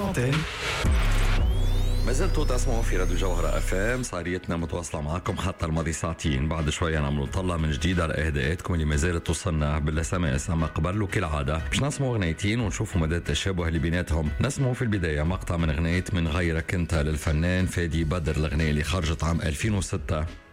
لونتين. ما زلتوا تسمعوا في راديو جوهرة اف ام، صاريتنا متواصلة معكم حتى الماضي ساعتين. بعد شوي انا بنطلع من جديد على اهداءاتكم اللي ما زالت توصلنا بالاس ام اس. اما قبل كالعادة باش نسمعوا اغنيتين ونشوفوا مدى التشابه اللي بيناتهم. نسمعوا في البداية مقطع من اغنية من غيرك انت للفنان فادي بدر، الاغنية اللي خرجت عام 2006.